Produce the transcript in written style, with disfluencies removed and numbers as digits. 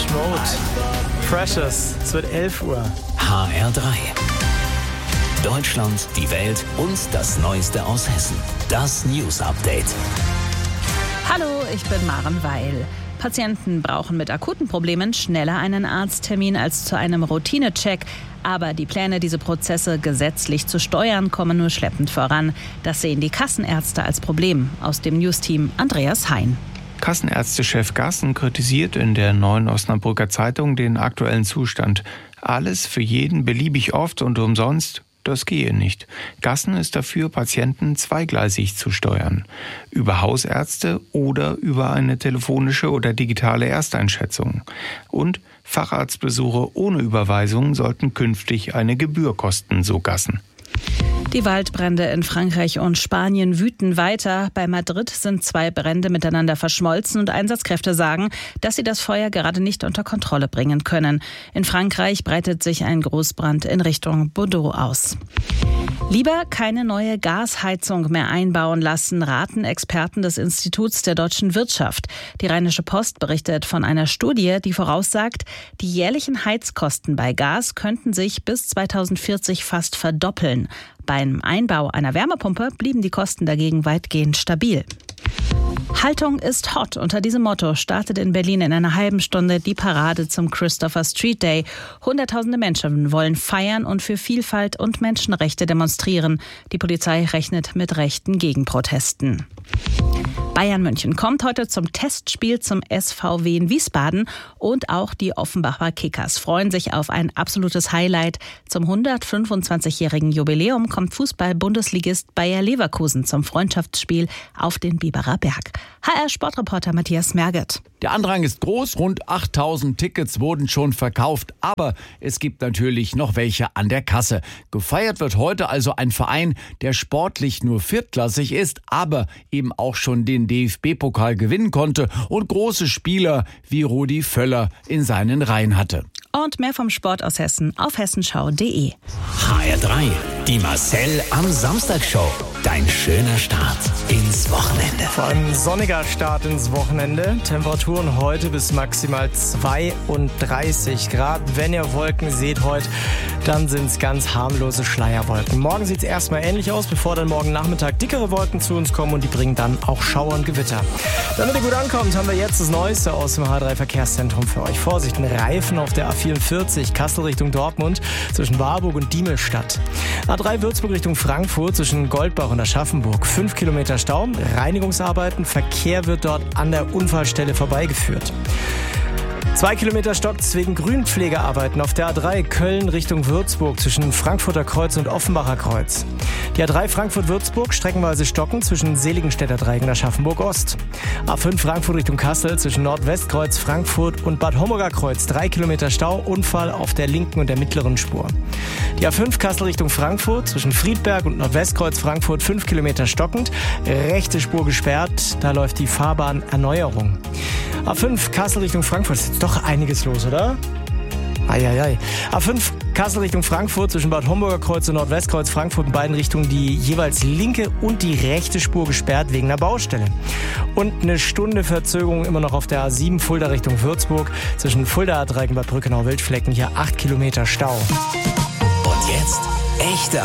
Mode. Precious. Es wird 11 Uhr. HR3. Deutschland, die Welt und das Neueste aus Hessen. Das News Update. Hallo, ich bin Maren Weil. Patienten brauchen mit akuten Problemen schneller einen Arzttermin als zu einem Routinecheck. Aber die Pläne, diese Prozesse gesetzlich zu steuern, kommen nur schleppend voran. Das sehen die Kassenärzte als Problem. Aus dem Newsteam Andreas Hein. Kassenärztechef Gassen kritisiert in der Neuen Osnabrücker Zeitung den aktuellen Zustand. Alles für jeden beliebig oft und umsonst, das gehe nicht. Gassen ist dafür, Patienten zweigleisig zu steuern. Über Hausärzte oder über eine telefonische oder digitale Ersteinschätzung. Und Facharztbesuche ohne Überweisung sollten künftig eine Gebühr kosten, so Gassen. Die Waldbrände in Frankreich und Spanien wüten weiter. Bei Madrid sind 2 Brände miteinander verschmolzen und Einsatzkräfte sagen, dass sie das Feuer gerade nicht unter Kontrolle bringen können. In Frankreich breitet sich ein Großbrand in Richtung Bordeaux aus. Lieber keine neue Gasheizung mehr einbauen lassen, raten Experten des Instituts der deutschen Wirtschaft. Die Rheinische Post berichtet von einer Studie, die voraussagt, die jährlichen Heizkosten bei Gas könnten sich bis 2040 fast verdoppeln. Beim Einbau einer Wärmepumpe blieben die Kosten dagegen weitgehend stabil. Haltung ist hot. Unter diesem Motto startet in Berlin in einer halben Stunde die Parade zum Christopher Street Day. Hunderttausende Menschen wollen feiern und für Vielfalt und Menschenrechte demonstrieren. Die Polizei rechnet mit rechten Gegenprotesten. Bayern München kommt heute zum Testspiel zum SVW in Wiesbaden und auch die Offenbacher Kickers freuen sich auf ein absolutes Highlight. Zum 125-jährigen Jubiläum kommt Fußball-Bundesligist Bayer Leverkusen zum Freundschaftsspiel auf den Biberer Berg. HR-Sportreporter Matthias Merget. Der Andrang ist groß, rund 8000 Tickets wurden schon verkauft, aber es gibt natürlich noch welche an der Kasse. Gefeiert wird heute also ein Verein, der sportlich nur viertklassig ist, aber eben auch schon den DFB-Pokal gewinnen konnte und große Spieler wie Rudi Völler in seinen Reihen hatte. Und mehr vom Sport aus Hessen auf hessenschau.de. HR3, die Marcel am Samstag-Show. Dein schöner Start ins Wochenende. Vor allem sonniger Start ins Wochenende. Temperaturen heute bis maximal 32 Grad. Wenn ihr Wolken seht heute, dann sind es ganz harmlose Schleierwolken. Morgen sieht es erstmal ähnlich aus, bevor dann morgen Nachmittag dickere Wolken zu uns kommen und die bringen dann auch Schauer und Gewitter. Damit ihr gut ankommt, haben wir jetzt das Neueste aus dem H3-Verkehrszentrum für euch. Vorsicht, ein Reifen auf der A44 Kassel Richtung Dortmund zwischen Warburg und Diemelstadt. A3 Würzburg Richtung Frankfurt zwischen Goldbach und Aschaffenburg. 5 Kilometer Stau, Reinigungsarbeiten, Verkehr wird dort an der Unfallstelle vorbeigeführt. 2 Kilometer stockt wegen Grünpflegearbeiten auf der A3 Köln Richtung Würzburg zwischen Frankfurter Kreuz und Offenbacher Kreuz. Die A3 Frankfurt-Würzburg streckenweise stocken zwischen Seligenstädter Dreieck und Aschaffenburg-Ost. A5 Frankfurt Richtung Kassel zwischen Nordwestkreuz Frankfurt und Bad Homburger Kreuz. 3 Kilometer Stau, Unfall auf der linken und der mittleren Spur. Die A5 Kassel Richtung Frankfurt zwischen Friedberg und Nordwestkreuz Frankfurt 5 Kilometer stockend. Rechte Spur gesperrt, da läuft die Fahrbahnerneuerung. A5 Kassel Richtung Frankfurt, ist jetzt doch einiges los, oder? Eieiei. A5 Kassel Richtung Frankfurt zwischen Bad Homburger Kreuz und Nordwestkreuz Frankfurt in beiden Richtungen die jeweils linke und die rechte Spur gesperrt wegen einer Baustelle. Und eine Stunde Verzögerung immer noch auf der A7 Fulda Richtung Würzburg zwischen Fulda, Dreieck und Bad Brückenau-Wildflecken. Hier 8 Kilometer Stau. Und jetzt echte